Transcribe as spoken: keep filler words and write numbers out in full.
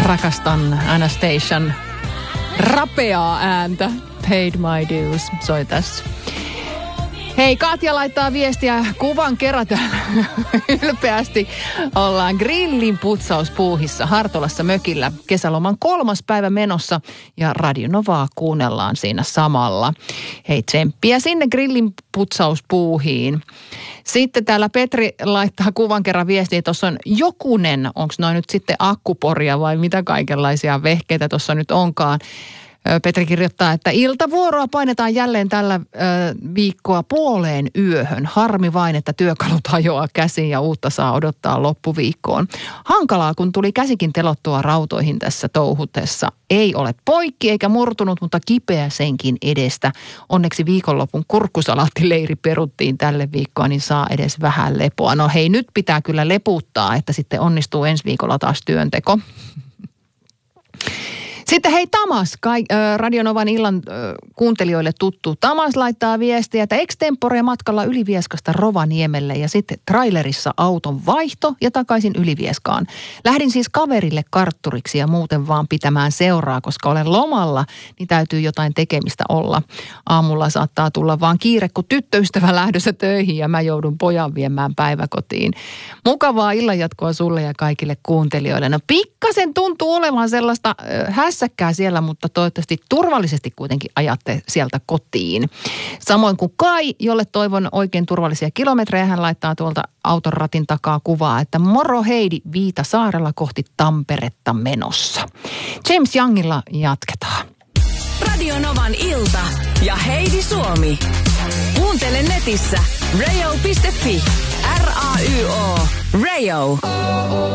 Rakastan Anastasian rapeaa ääntä. Paid my dues soi tässä. Hei, Katja laittaa viestiä kuvan kerran täällä. Ylpeästi ollaan grillin putsauspuuhissa Hartolassa mökillä. Kesäloman kolmas päivä menossa ja Radio Novaa kuunnellaan siinä samalla. Hei, tsemppiä sinne grillin putsauspuuhiin. Sitten täällä Petri laittaa kuvan kerran viestiä. Tuossa on jokunen, onko noin nyt sitten akkuporia vai mitä kaikenlaisia vehkeitä tuossa nyt onkaan. Petri kirjoittaa, että iltavuoroa painetaan jälleen tällä ö, viikkoa puoleen yöhön. Harmi vain, että työkalut hajoaa käsiin ja uutta saa odottaa loppuviikkoon. Hankalaa, kun tuli käsikin telottua rautoihin tässä touhutessa. Ei ole poikki eikä murtunut, mutta kipeä senkin edestä. Onneksi viikonlopun kurkkusalaattileiri peruttiin tälle viikkoa, niin saa edes vähän lepoa. No hei, nyt pitää kyllä leputtaa, että sitten onnistuu ensi viikolla taas työnteko. Sitten hei Tamas, kai, äh, Radio Novan illan äh, kuuntelijoille tuttu. Tamas laittaa viestiä, että extempore matkalla Ylivieskasta Rovaniemelle ja sitten trailerissa auton vaihto ja takaisin Ylivieskaan. Lähdin siis kaverille kartturiksi ja muuten vaan pitämään seuraa, koska olen lomalla, niin täytyy jotain tekemistä olla. Aamulla saattaa tulla vaan kiire, kun tyttöystävä lähdössä töihin ja mä joudun pojan viemään päiväkotiin. Mukavaa illanjatkoa sulle ja kaikille kuuntelijoille. No pikkasen tuntuu olevan sellaista äh, hässäkkää siellä, mutta toivottavasti turvallisesti kuitenkin ajatte sieltä kotiin. Samoin kuin Kai, jolle toivon oikein turvallisia kilometrejä. Hän laittaa tuolta auton ratin takaa kuvaa, että moro Heidi Viitasaarella kohti Tamperetta menossa. James Youngilla jatketaan. Radio Novan ilta ja Heidi Suomi. Kuuntele netissä radio piste fi. R A Y O. Radio.